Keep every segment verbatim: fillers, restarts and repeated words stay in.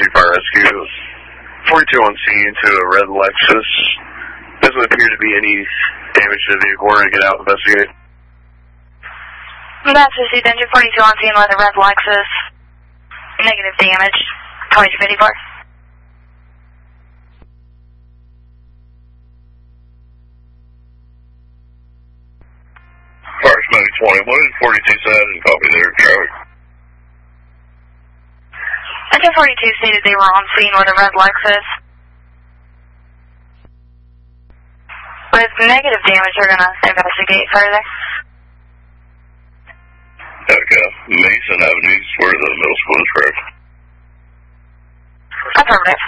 forty-two Fire Rescue. forty-two on scene to a red Lexus. Doesn't appear to be any damage to the vehicle. We're going to get out and investigate. That's received engine forty-two on scene with a red Lexus. Negative damage. twenty-two fifty-four. Fire Medic twenty, what did forty-two say? I didn't copy their traffic. Engine forty-two stated they were on scene with a red Lexus. With negative damage, we're going to investigate further. Okay, Mason Avenue is where the middle school is, correct? Affirmative.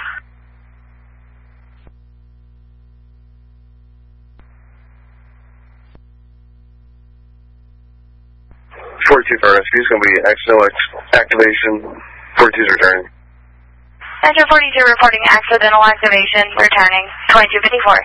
forty-two Fire Rescue is going to be accidental activation. forty-two is returning. Engine forty-two reporting accidental activation, returning. twenty-two fifty-four.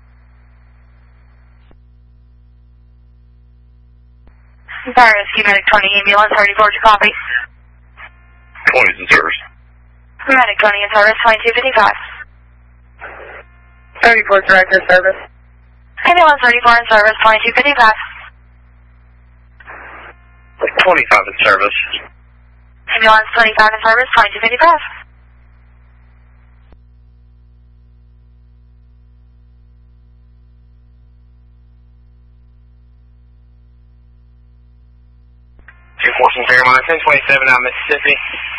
Fire Rescue Medic twenty, ambulance thirty-four to copy. twenty is in service. Medic twenty in service, twenty-two fifty-five. thirty-four director service. Ambulance thirty-four in service, twenty-two fifty-five. twenty-five in service. Ambulance twenty-five in service, twenty-two fifty-five. two fourteen Fairmont, ten twenty-seven out of Mississippi.